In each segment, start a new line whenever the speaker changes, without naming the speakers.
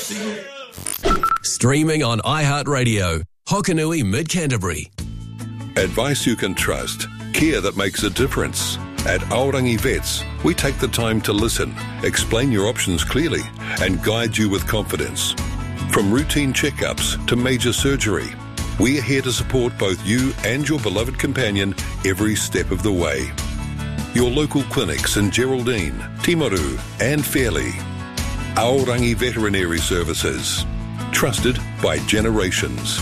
Streaming on iHeartRadio. Hokanui Mid-Canterbury.
Advice you can trust. Care that makes a difference. At Aorangi Vets, we take the time to listen, explain your options clearly, and guide you with confidence. From routine checkups to major surgery, we are here to support both you and your beloved companion every step of the way. Your local clinics in Geraldine, Timaru, and Fairley. Aorangi Veterinary Services. Trusted by generations.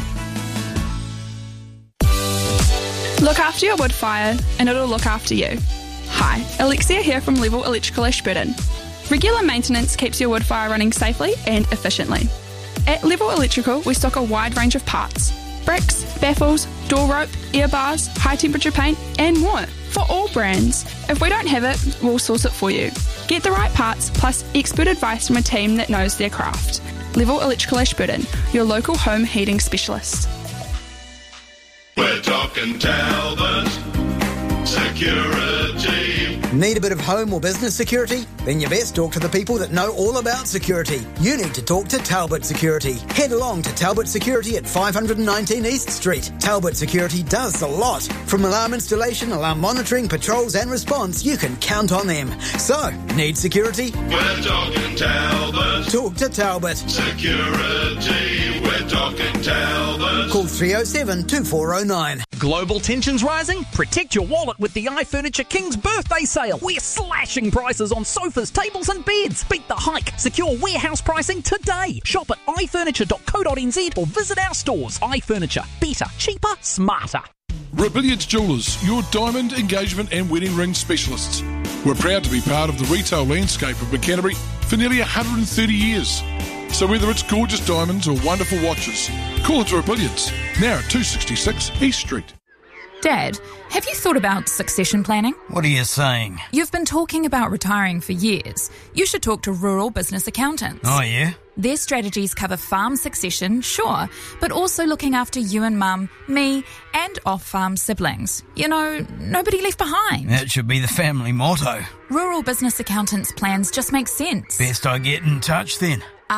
Look after your wood fire and it'll look after you. Hi, Alexia here from Level Electrical Ashburton. Regular maintenance keeps your wood fire running safely and efficiently. At Level Electrical, we stock a wide range of parts. Bricks, baffles, door rope, air bars, high temperature paint and more for all brands. If we don't have it, we'll source it for you. Get the right parts plus expert advice from a team that knows their craft. Level Electrical Ashburton, your local home heating specialist.
We're talking Talbot Security.
Need a bit of home or business security? Then you best talk to the people that know all about security. You need to talk to Talbot Security. Head along to Talbot Security at 519 East Street. Talbot Security does a lot. From alarm installation, alarm monitoring, patrols and response, you can count on them. So, need security?
We're talking Talbot.
Talk to Talbot.
Security. We're talking Talbot.
Call 307 2409.
Global tensions rising? Protect your wallet with the iFurniture King's Birthday Sale. We're slashing prices on sofas, tables and beds. Beat the hike. Secure warehouse pricing today. Shop at ifurniture.co.nz or visit our stores. iFurniture. Better, cheaper, smarter.
Rebellions Jewellers, your diamond, engagement and wedding ring specialists. We're proud to be part of the retail landscape of Canterbury for nearly 130 years. So whether it's gorgeous diamonds or wonderful watches, call into Rebellions, now at 266 East Street.
Dad, have you thought about succession planning?
What are you saying?
You've been talking about retiring for years. You should talk to Rural Business Accountants.
Oh, yeah?
Their strategies cover farm succession, sure, but also looking after you and Mum, me, and off-farm siblings. You know, nobody left behind.
That should be the family motto.
Rural Business Accountants plans just make sense.
Best I get in touch then.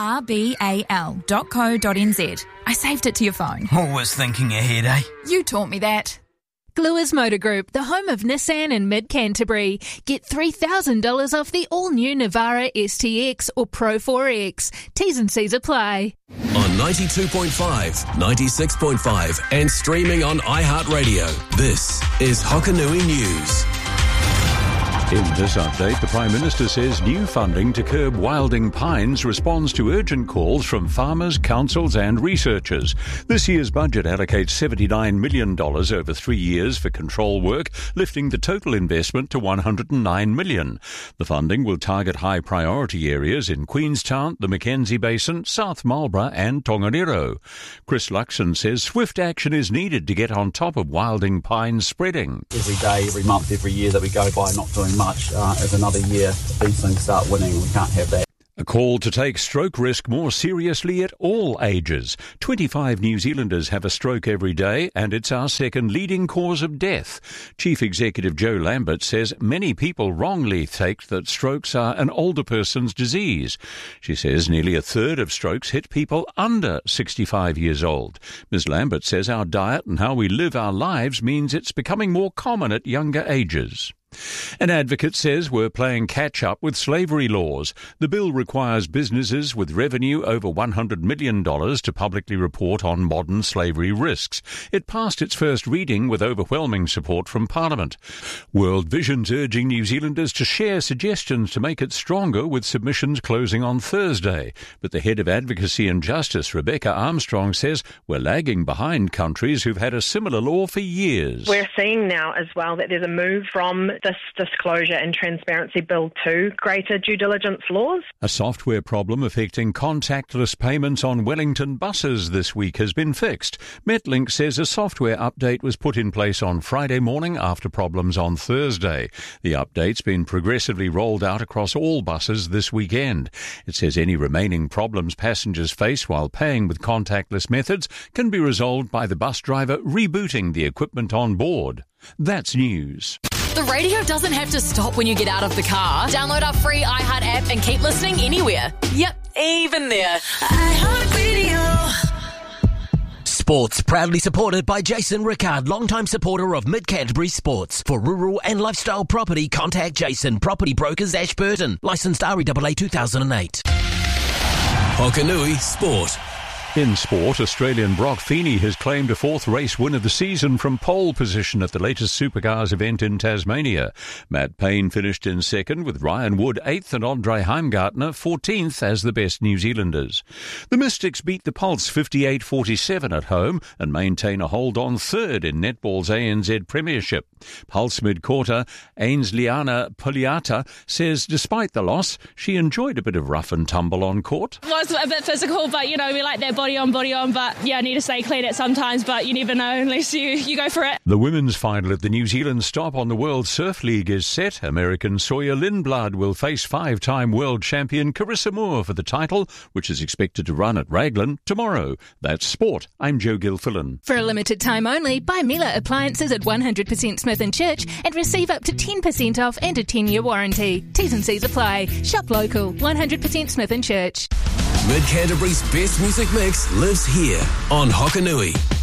rbal.co.nz. I saved it to your phone.
Always thinking ahead, eh?
You taught me that.
Gluers Motor Group, the home of Nissan in mid-Canterbury. Get $3,000 off the all-new Navara STX or Pro 4X. T's and C's apply.
On 92.5, 96.5 and streaming on iHeartRadio. This is Hokanui News.
In this update, the Prime Minister says new funding to curb wilding pines responds to urgent calls from farmers, councils and researchers. This year's budget allocates $79 million over 3 years for control work, lifting the total investment to $109 million. The funding will target high priority areas in Queenstown, the Mackenzie Basin, South Marlborough and Tongariro. Chris Luxon says swift action is needed to get on top of wilding pines spreading.
Every day, every month, every year that we go by not doing much as another year these things start winning. We can't have that.
A call to take stroke risk more seriously at all ages. 25 New Zealanders have a stroke every day, and it's our second leading cause of death. Chief Executive Joe Lambert says many people wrongly take that strokes are an older person's disease. She says nearly a third of strokes hit people under 65 years old. Ms. Lambert says our diet and how we live our lives means it's becoming more common at younger ages. An advocate says we're playing catch-up with slavery laws. The bill requires businesses with revenue over $100 million to publicly report on modern slavery risks. It passed its first reading with overwhelming support from Parliament. World Vision's urging New Zealanders to share suggestions to make it stronger, with submissions closing on Thursday. But the head of Advocacy and Justice, Rebecca Armstrong, says we're lagging behind countries who've had a similar law for years.
We're seeing now as well that there's a move from this disclosure and transparency bill to greater due diligence laws.
A software problem affecting contactless payments on Wellington buses this week has been fixed. Metlink says a software update was put in place on Friday morning after problems on Thursday. The update's been progressively rolled out across all buses this weekend. It says any remaining problems passengers face while paying with contactless methods can be resolved by the bus driver rebooting the equipment on board. That's news.
The radio doesn't have to stop when you get out of the car. Download our free iHeart app and keep listening anywhere. Yep, even there. iHeart Radio.
Sports proudly supported by Jason Rickard, longtime supporter of Mid-Canterbury Sports. For rural and lifestyle property, contact Jason, Property Brokers Ashburton. Licensed REAA 2008.
Hokanui Sport.
In sport, Australian Brock Feeney has claimed a fourth race win of the season from pole position at the latest Supercars event in Tasmania. Matt Payne finished in second, with Ryan Wood 8th and Andre Heimgartner 14th as the best New Zealanders. The Mystics beat the Pulse 58-47 at home and maintain a hold on third in netball's ANZ Premiership. Pulse mid-quarter, Ainsliana Puliata says despite the loss, she enjoyed a bit of rough and tumble on court.
It was a bit physical, but, we like that body on, but, I need to stay clean at sometimes, but you never know unless you go for it.
The women's final at the New Zealand stop on the World Surf League is set. American Sawyer Lindblad will face five-time world champion Carissa Moore for the title, which is expected to run at Raglan tomorrow. That's sport. I'm Joe Gilfillan.
For a limited time only, buy Miller appliances at 100% Smith & Church and receive up to 10% off and a 10-year warranty. T's and C's apply. Shop local. 100% Smith & Church.
Mid-Canterbury's best music mix lives here on Hokanui.